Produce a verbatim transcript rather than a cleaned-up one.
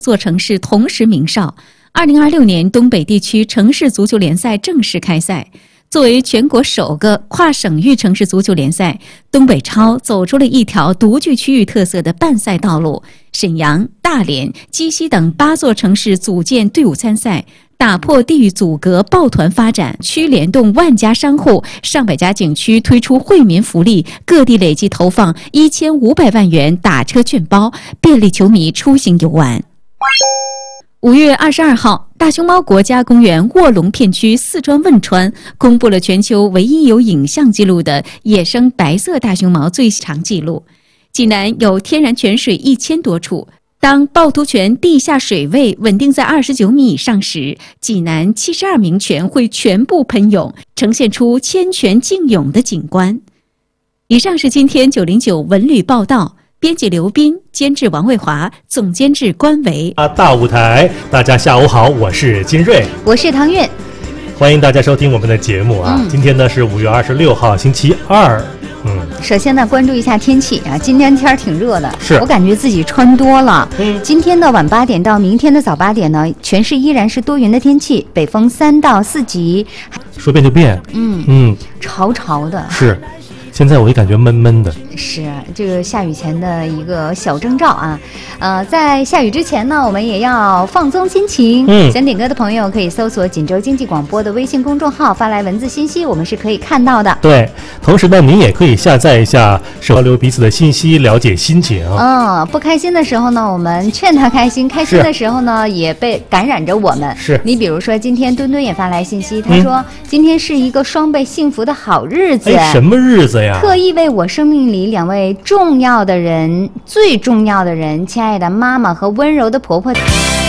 座城市同时鸣哨。二零二六年东北地区城市足球联赛正式开赛。作为全国首个跨省域城市足球联赛，东北超走出了一条独具区域特色的办赛道路。沈阳、大连、鸡西等八座城市组建队伍参赛，打破地域阻隔，抱团发展。区联动万家商户，上百家景区推出惠民福利，各地累计投放一千五百万元打车券包，便利球迷出行游玩。五月二十二号，大熊猫国家公园卧龙片区四川汶川公布了全球唯一有影像记录的野生白色大熊猫最长记录。济南有天然泉水一千多处，当趵突泉地下水位稳定在二十九米以上时，济南七十二名泉会全部喷涌，呈现出千泉竞涌的景观。以上是今天九零九文旅报道。编辑刘斌，监制王卫华，总监制关维。 啊，大舞台，大家下午好，我是金瑞， 我是唐韵， 欢迎大家收听我们的节目啊。嗯、今天呢是五月二十六号，星期二。嗯， 首先呢，关注一下天气啊，今天天儿挺热的， 是我感觉自己穿多了。嗯，今天的晚八点到明天的早八点呢，全市依然是多云的天气，北风三到四级， 说变就变。 嗯嗯， 潮潮的。 是。现在我也感觉闷闷的， 是这个下雨前的一个小征兆啊。呃，在下雨之前呢，我们也要放松心情。嗯，想点歌的朋友可以搜索锦州经济广播的微信公众号，发来文字信息，我们是可以看到的。 对，同时呢，您也可以下载一下，交流彼此的信息，了解心情。 嗯，不开心的时候呢，我们劝他开心；开心的时候呢，也被感染着我们。 是你比如说，今天墩墩也发来信息，他说、嗯、今天是一个双倍幸福的好日子。 哎，什么日子呀？ 特意为我生命里两位重要的人，最重要的人，亲爱的妈妈和温柔的婆婆。